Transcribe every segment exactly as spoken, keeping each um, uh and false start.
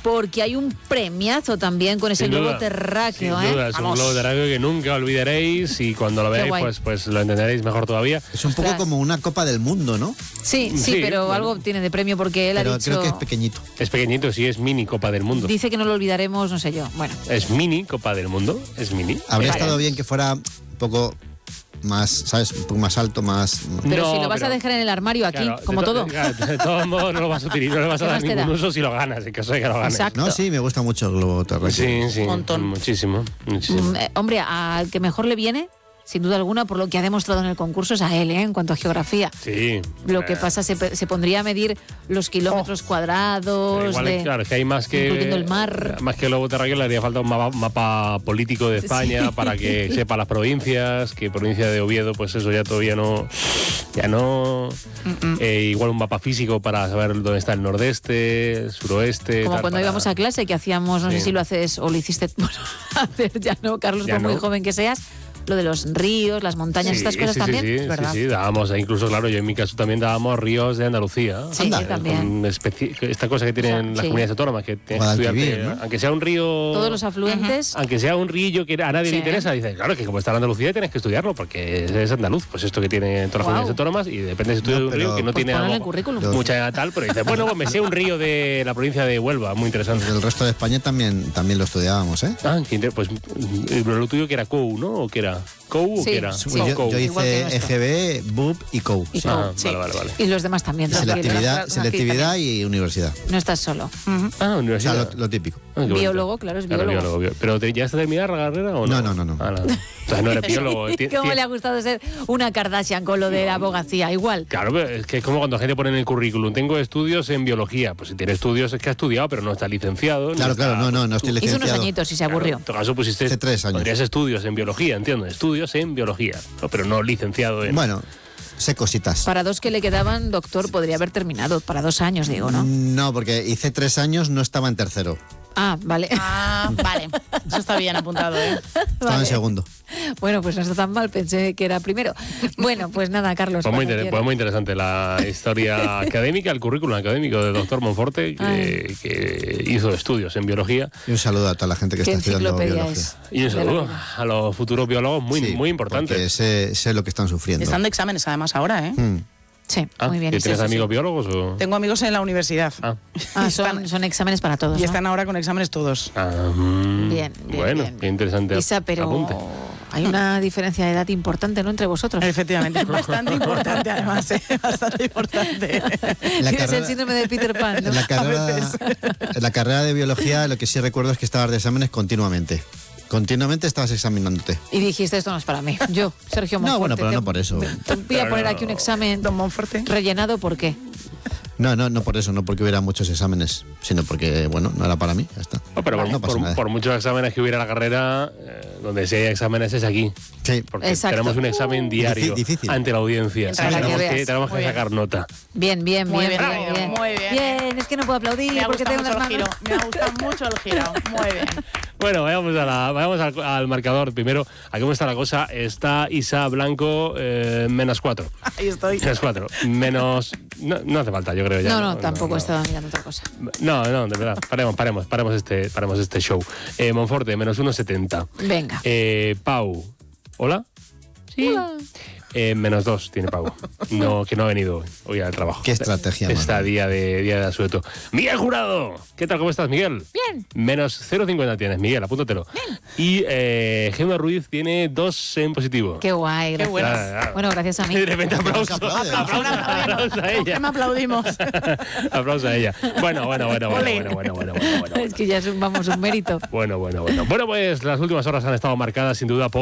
porque hay un premiazo también con ese Sin globo duda, terráqueo. sin ¿eh? duda, es un globo terráqueo que nunca olvidaréis y cuando lo veáis pues, pues lo entenderéis mejor todavía. Es un poco Ostras. como una Copa del Mundo, ¿no? Sí, sí, Sí, pero bueno. algo tiene de premio porque él Pero ha dicho... creo que es pequeñito. Es pequeñito, sí, es mini Copa del Mundo. Dice que no lo olvidaremos, no sé yo. Bueno, Es mini Copa del Mundo, es mini. Habría Vale. estado bien que fuera un poco más, ¿sabes? Un poco más alto, más... pero No, si lo vas pero- a dejar en el armario aquí, Claro, como de to- todo. claro, de todos modos no lo vas a utilizar, no le vas a ¿Qué dar más te ningún da? uso si lo ganas, en caso de que lo ganes. Exacto. No, sí, me gusta mucho el globo terráqueo. Sí, sí, Montón. muchísimo, muchísimo. Mm, eh, hombre, al que mejor le viene, sin duda alguna, por lo que ha demostrado en el concurso, es a él, ¿eh? En cuanto a geografía. Sí. Lo que Eh, pasa, se, pe- se pondría a medir los kilómetros pero cuadrados, igual, de, claro, es que hay más que incluyendo el mar. más que el globo terráqueo le haría falta un mapa, mapa político de España Sí. para que sepa las provincias, que provincia de Oviedo, pues eso ya todavía no, ya no. Eh, igual un mapa físico para saber dónde está el nordeste, el suroeste. Como tal, cuando para- íbamos a clase, que hacíamos, no Sí. sé si lo haces o lo hiciste, bueno, hacer ya no, Carlos, Ya por muy no. joven que seas, lo de los ríos, las montañas, Sí, estas cosas sí, también, Sí, sí, ¿verdad? sí, sí, dábamos, e incluso, claro, yo en mi caso también dábamos ríos de Andalucía. Sí, Anda. yo también. Con especi- esta cosa que tienen las Sí. comunidades autónomas, que tienes que estudiar, Guadalquivir, que, ¿no? aunque sea un río... Todos los afluentes. Aunque sea un rillo que a nadie Sí. le interesa, dices, claro, que como está en Andalucía tienes que estudiarlo, porque es andaluz, pues esto que tiene todas las Guau. comunidades autónomas, y depende si estudias No, un río pero- que no Pues tiene ponlo en algo- el currículum. Los- mucha tal, pero dices, bueno, pues me sé un río de la provincia de Huelva, muy interesante. El resto de España también, también lo estudiábamos, ¿eh? Ah, qué inter- pues eh, lo tuyo que era C O U, ¿no? ¿O qué era? ¿C O U o Sí, qué era? sí. No, yo, C O U. yo Igual que hice nuestro. E G B, B U P y C O U. Y Sí. Ah, Sí. vale, vale, vale. Y los demás también. tranquilo. Selectividad, Aquí selectividad también. y universidad. No estás solo. Ujú. Ah, O universidad. sea, lo, lo típico. Ah, qué bonito. Biólogo, claro, es Claro, biólogo. biólogo. ¿Pero te, ya está terminada la carrera o No, no? no, no, no. Ah, no. Entonces no eres biólogo. Ti- ¿Cómo ti- le ha gustado ser una Kardashian con lo de la abogacía? Igual. Claro, pero es que es como cuando la gente pone en el currículum, tengo estudios en biología. Pues si tiene estudios es que ha estudiado, pero no está licenciado. Claro, está- claro, no, no, no estoy Hizo licenciado. unos añitos y se Claro, aburrió. en todo caso pusiste Hace tres años. Podrías estudios en biología, entiendo. Estudios en biología, ¿no? Pero no licenciado en... Bueno, sé cositas. Para dos que le quedaban, doctor, podría haber terminado. Para dos años, digo, ¿no? No, porque hice tres años, no estaba en tercero. Ah, vale. Ah, vale. Eso está bien apuntado, ¿eh? Estaba Vale. en segundo. Bueno, pues no está tan mal, pensé que era primero. Bueno, pues nada, Carlos. Pues muy, cuando inter- quieras. pues muy interesante la historia académica, el currículum académico del doctor Monforte, que, que hizo estudios en biología. Y un saludo a toda la gente que ¿Qué está estudiando enciclopedia biología. es? Y un De la saludo vida. a los futuros biólogos muy, Sí, muy porque importantes. sé, sé lo que están sufriendo. Están de exámenes además ahora, ¿eh? Mm. Sí, Ah, muy bien. ¿que Sí, ¿Tienes sí, amigos sí. biólogos o...? Tengo amigos en la universidad. Ah, Ah, Y son, están- son exámenes para todos, Y ¿no? están ahora con exámenes todos. ah, mm, Bien, bien, Bueno, bien. qué interesante Isa, pero apunte. hay una diferencia de edad importante, ¿no?, entre vosotros. Efectivamente, bastante importante además, ¿eh? Bastante importante. La Tienes carrera- el síndrome de Peter Pan, ¿no? En la, carrera, veces. en la carrera de biología lo que sí recuerdo es que estabas de exámenes continuamente. Continuamente estabas examinándote. Y dijiste, esto no es para mí. Yo, Sergio Monforte. No, bueno, pero te- no por eso. Te voy a Pero poner no. aquí un examen Don Monforte. rellenado, ¿por qué? No, no, no por eso, no porque hubiera muchos exámenes, sino porque, bueno, no era para mí, ya está. No, pero por- No pasa por, nada. por muchos exámenes que hubiera en la carrera, eh, donde sí hay exámenes es aquí. Sí, Porque Exacto. tenemos un examen diario difícil. ante la audiencia. Para que tenemos que, veas. tenemos Muy que bien. sacar nota. Bien, bien, Muy bien, bien, bien, bien. muy bien. Bien, es que no puedo aplaudir Me ha porque gustado tengo mucho las el manos. giro. Me ha gustado mucho el giro. Muy bien. Bueno, vayamos, a la, vayamos al, al marcador primero. ¿A cómo está la cosa? Está Isa Blanco eh, menos cuatro. Ahí estoy. Menos cuatro. Menos... No, no hace falta, yo creo ya. No, no, tampoco no. estaba mirando otra cosa. No, no, de verdad. Paremos, paremos, paremos este, paremos este show. Eh, Monforte, menos uno setenta. Venga. Eh, Pau. ¿Hola? Sí. Eh, menos dos tiene Pau. No, que no ha venido hoy, hoy al trabajo. Qué estrategia, Está mano. día de día de asueto. Miguel Jurado. ¿Qué tal? ¿Cómo estás, Miguel? Bien. Menos cero coma cincuenta tienes, Miguel, apúntatelo. Y eh, Gemma Ruiz tiene dos en positivo. Qué guay, gracias. bueno. Ah, ah. Bueno, gracias a mí. Y de repente aplauso. aplaude. Aplauso, aplauso a ¿Por qué ella. me aplaudimos? Aplauso a ella. Bueno, bueno, bueno, bueno, Ole. bueno, bueno, bueno, bueno, bueno. Es que ya es un, vamos, un mérito. Bueno, bueno, bueno. Bueno, pues las últimas horas han estado marcadas sin duda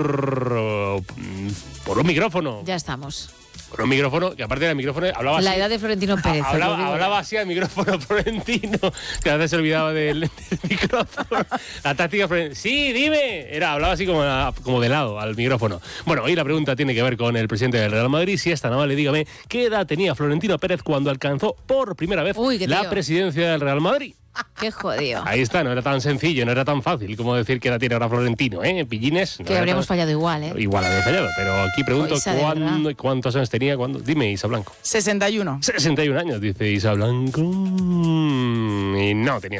por por un micrófono. Ya estamos. Por un micrófono, que aparte del micrófono hablaba La así. edad de Florentino Pérez. os lo Hablaba, digo. hablaba así al micrófono Florentino, que a veces se olvidaba del, del micrófono. La táctica Florentino. Sí, dime. Era, hablaba así como, como de lado al micrófono. Bueno, hoy la pregunta tiene que ver con el presidente del Real Madrid. Si es tan amable, dígame, ¿qué edad tenía Florentino Pérez cuando alcanzó por primera vez Uy, qué la tío. presidencia del Real Madrid? Qué jodido. Ahí está, no era tan sencillo, no era tan fácil como decir que la tiene ahora Florentino, ¿eh? Pillines. no Que era habríamos tan- fallado igual, ¿eh? Igual había fallado, pero aquí pregunto Isa, de cuándo, verdad. cuántos años tenía. Cuándo. Dime, Isa Blanco. sesenta y uno. sesenta y un años, dice Isa Blanco. Mm, Y no tenía